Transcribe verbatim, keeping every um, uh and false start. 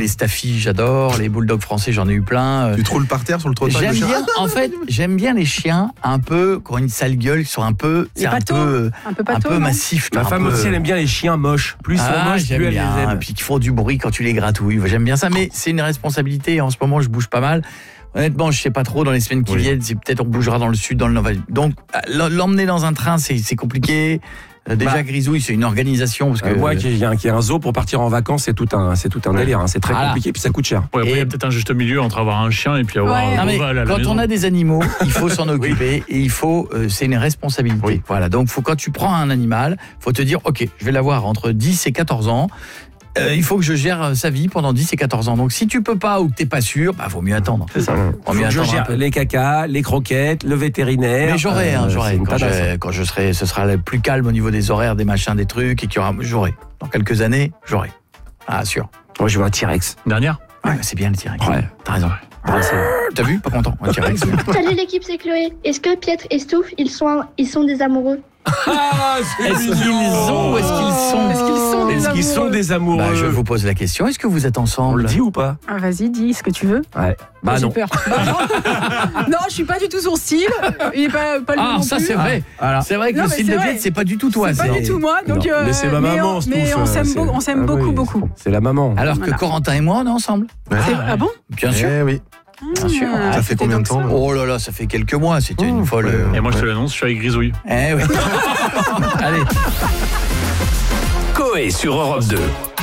les staffies, j'adore. Les bulldogs français, j'en ai eu plein. Tu te roules par terre sur le trottoir? J'aime bien, en fait, j'aime bien les chiens un peu, qui ont une sale gueule, qui sont un peu, c'est un peu, un peu, un peu massif. Ma femme peu... aussi, elle aime bien les chiens moches. Plus ils sont ah, moches, plus elle bien. les aime. Puis qui font du bruit quand tu les gratouilles. J'aime bien ça, mais c'est une responsabilité. En ce moment, je bouge pas mal. Honnêtement, je sais pas trop dans les semaines qui oui. viennent. C'est peut-être on bougera dans le sud, dans le nord. Donc, l'emmener dans un train, c'est, c'est compliqué. Déjà, bah, Grisouille, c'est une organisation. Parce que... Euh, moi, qui ai, qui ai un zoo pour partir en vacances, c'est tout un, c'est tout un ouais. délire. Hein. C'est très voilà. compliqué, puis ça coûte cher. Ouais, après, il y a peut-être un juste milieu entre avoir un chien et puis avoir ouais. un non, cheval à la quand maison. on a des animaux, il faut s'en occuper oui. et il faut, euh, c'est une responsabilité. Oui. Voilà. Donc, faut, quand tu prends un animal, faut te dire, ok, je vais l'avoir entre dix et quatorze ans. Euh, il faut que je gère sa vie pendant dix et quatorze ans. Donc si tu peux pas ou que t'es pas sûr, bah vaut mieux attendre. C'est ça. Faut mieux attendre je gère les cacas, les croquettes, le vétérinaire. Mais j'aurai, euh, hein, j'aurai. Quand, je, quand je serai, ce sera plus calme au niveau des horaires, des machins, des trucs, et qu'il y aura, j'aurai. Dans quelques années, j'aurai. Ah sûr. Moi je veux un T-Rex. Dernière. Ouais, bah, c'est bien le T-Rex. Ouais. T'as raison. Ouais, t'as vu? Pas content. Un T-Rex. Salut l'équipe, c'est Chloé. Est-ce que Pietre et Stouff, ils sont, ils sont des amoureux? Ah, est-ce qu'ils ont ou est-ce qu'ils sont Est-ce qu'ils sont des est-ce amoureux, qu'ils sont des amoureux bah, je vous pose la question, est-ce que vous êtes ensemble? On le dit ou pas? Ah, vas-y, dis ce que tu veux. Ouais. Bah j'ai non. Peur. Bah, non. non, je suis pas du tout son style. Il est pas, pas le Ah, non ça plus. c'est vrai. Voilà. C'est vrai que non, le style de Pietre, c'est pas du tout toi. C'est pas c'est... du tout moi. Donc, euh, mais c'est ma maman, mais on, mais on s'aime, c'est... beau, on s'aime ah, beaucoup, oui. beaucoup. C'est la maman. Alors voilà. que Corentin et moi, on est ensemble. Ouais. C'est... Ah bon? Bien sûr. Eh oui. Bien sûr. Ah, ça fait combien de temps? Oh là là, ça fait quelques mois. C'était oh, une folle. Ouais. Et moi, je te l'annonce, je suis avec Grisouille. Eh oui. Allez. Coé sur Europe deux.